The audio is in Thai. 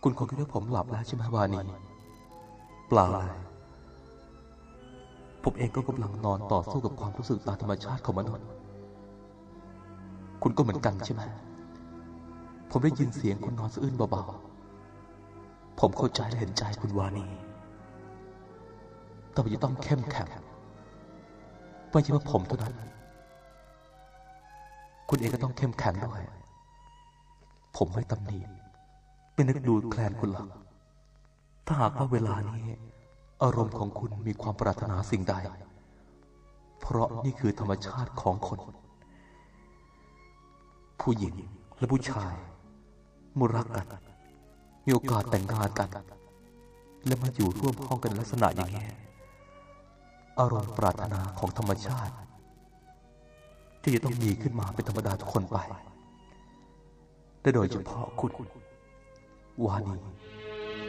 คุณคงคิดว่าผมหลับแล้วใช่ไหมวานีเปล่าเลยผมเองก็กำลังนอนต่อสู้กับความรู้สึกตามธรรมชาติของมนุษย์คุณก็เหมือนกันใช่ไหมผมได้ยินเสียงคุณนอนสะอื้นเบาๆผมเข้าใจและเห็นใจคุณวานีแต่ผมจะต้องเข้มแข็งไม่ใช่ว่าผมเท่านั้นคุณเองก็ต้องเข้มแข็งด้วยผมไม่ตำหนิไม่นึกดูแคลนคุณหรอกถ้าหากว่าเวลานี้อารมณ์ของคุณมีความปรารถนาสิ่งใดเพราะนี่คือธรรมชาติของคนผู้หญิงและผู้ชายเมื่อรักกันมีโอกาสแต่งงานกันและมาอยู่ร่วมห้องกันลักษณะอย่างนี้อารมณ์ปรารถนาของธรรมชาติที่จะต้องมีขึ้นมาเป็นธรรมดาทุกคนไปและโดยเฉพาะคุณวานี